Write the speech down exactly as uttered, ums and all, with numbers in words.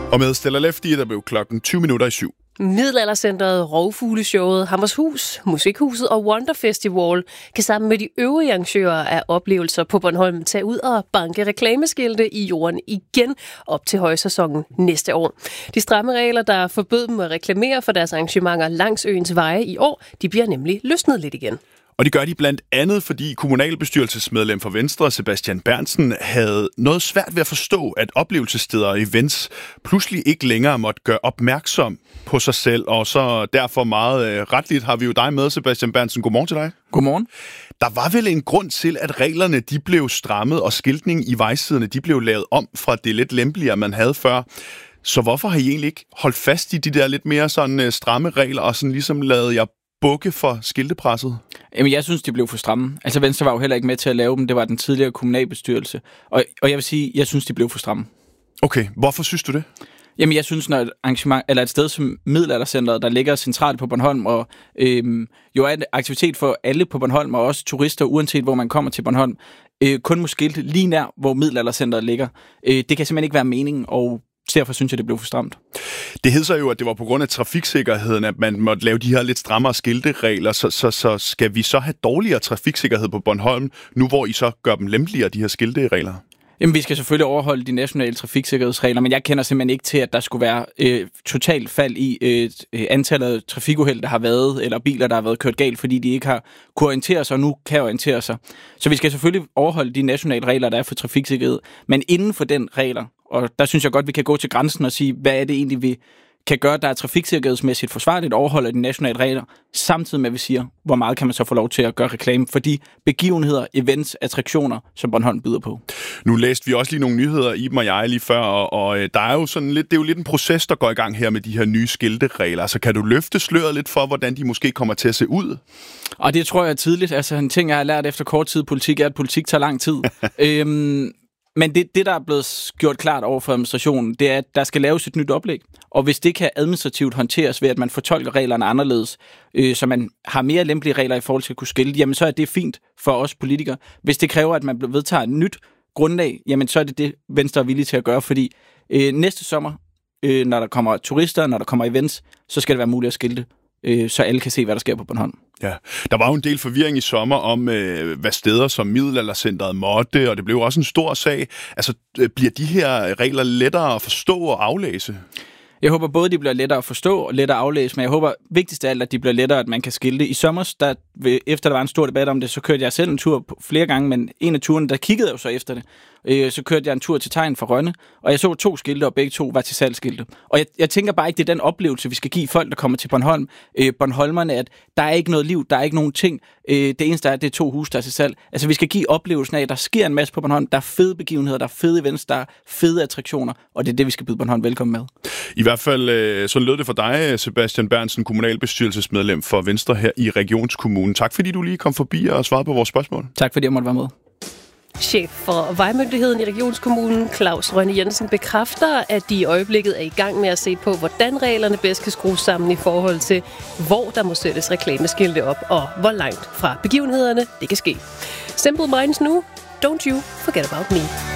Og med Stella Lefty, der blev klokken tyve minutter i syv. Middelaldercentret, Rovfugleshowet, Hammershus, Musikhuset og Wonder Festival kan sammen med de øvrige arrangører af oplevelser på Bornholm tage ud og banke reklameskilte i jorden igen op til højsæsonen næste år. De stramme regler, der forbød dem at reklamere for deres arrangementer langs øens veje i år, de bliver nemlig løsnet lidt igen. Og det gør de blandt andet, fordi kommunalbestyrelsesmedlem for Venstre, Sebastian Berntsen, havde noget svært ved at forstå, at oplevelsessteder og events pludselig ikke længere måtte gøre opmærksom på sig selv, og så derfor meget øh, retligt har vi jo dig med, Sebastian Berntsen. Godmorgen til dig. Godmorgen. Der var vel en grund til, at reglerne de blev strammet, og skiltning i vejsiderne de blev lavet om fra det lidt lempeligere, man havde før. Så hvorfor har I egentlig ikke holdt fast i de der lidt mere sådan øh, stramme regler, og sådan ligesom lavet jer bukke for skiltepresset? Jamen, jeg synes, de blev for stramme. Altså, Venstre var jo heller ikke med til at lave dem. Det var den tidligere kommunalbestyrelse. Og, og jeg vil sige, jeg synes, de blev for stramme. Okay, hvorfor synes du det? Jamen, jeg synes, når et arrangement, eller et sted som Middelaldercentret, der ligger centralt på Bornholm, og øhm, jo er en aktivitet for alle på Bornholm, og også turister, uanset hvor man kommer til Bornholm, øh, kun må skilte lige nær, hvor Middelaldercentret ligger. Øh, det kan simpelthen ikke være meningen, og derfor synes jeg, det blev for stramt. Det hed så jo, at det var på grund af trafiksikkerheden, at man måtte lave de her lidt strammere skilteregler. Så, så, så skal vi så have dårligere trafiksikkerhed på Bornholm, nu hvor I så gør dem lempeligere, de her skilteregler? Jamen, vi skal selvfølgelig overholde de nationale trafiksikkerhedsregler, men jeg kender simpelthen ikke til, at der skulle være øh, totalt fald i øh, antallet af trafikuheld, der har været, eller biler, der har været kørt galt, fordi de ikke har kunne orientere sig, og nu kan orientere sig. Så vi skal selvfølgelig overholde de nationale regler, der er for trafiksikkerhed, men inden for den regler, og der synes jeg godt, vi kan gå til grænsen og sige, hvad er det egentlig, vi kan gøre, der er trafiksikkerhedsmæssigt forsvarligt, overholder de nationale regler, samtidig med, at vi siger, hvor meget kan man så få lov til at gøre reklame for de begivenheder, events, attraktioner, som Bornholm byder på. Nu læste vi også lige nogle nyheder, Iben og jeg lige før, og, og der er jo sådan lidt, det er jo lidt en proces, der går i gang her med de her nye skilteregler. Så kan du løfte sløret lidt for, hvordan de måske kommer til at se ud? Og det tror jeg er tidligt. Altså en ting, jeg har lært efter kort tid politik, er, at politik tager lang tid. øhm, Men det, det, der er blevet gjort klart over for administrationen, det er, at der skal laves et nyt oplæg. Og hvis det kan administrativt håndteres ved, at man fortolker reglerne anderledes, øh, så man har mere lempelige regler i forhold til at kunne skilte, jamen så er det fint for os politikere. Hvis det kræver, at man vedtager et nyt grundlag, jamen så er det det, Venstre er villige til at gøre. Fordi øh, næste sommer, øh, når der kommer turister, når der kommer events, så skal det være muligt at skilte, øh, så alle kan se, hvad der sker på Bornholm. Ja, der var jo en del forvirring i sommer om, øh, hvad steder som Middelaldercentret måtte, og det blev også en stor sag. Altså, øh, bliver de her regler lettere at forstå og aflæse? Jeg håber både, de bliver lettere at forstå og lettere at aflæse, men jeg håber vigtigst af alt, at de bliver lettere, at man kan skilte. I sommer, der, efter der var en stor debat om det, så kørte jeg selv en tur på flere gange, men en af turene, der kiggede jeg jo så efter det. Øh, så kørte jeg en tur til Tegn for Rønne, og jeg så to skilte, og begge to var til salgsskilte. Og jeg, jeg tænker bare ikke, det er den oplevelse, vi skal give folk, der kommer til Bornholm. Øh, Bornholmerne, at der er ikke noget liv, der er ikke nogen ting. Øh, det eneste er, at det er to huse, der er til salg. Altså, vi skal give oplevelsen af, at der sker en masse på Bornholm. Der er fede begivenheder, der er fede events, der er fede attraktioner, og det er det, vi skal byde Bornholm velkommen med. I hvert fald, øh, sådan lød det for dig, Sebastian Berntsen, kommunalbestyrelsesmedlem for Venstre her i Regionskommunen. Tak fordi du lige kom forbi og svarede på vores spørgsmål. Tak fordi jeg måtte være med. Chef for Vejmyndigheden i Regionskommunen, Claus Rønne Jensen, bekræfter, at de i øjeblikket er i gang med at se på, hvordan reglerne bedst kan skrues sammen i forhold til, hvor der må sættes reklameskilte op, og hvor langt fra begivenhederne det kan ske. Simple Minds nu. Don't you forget about me.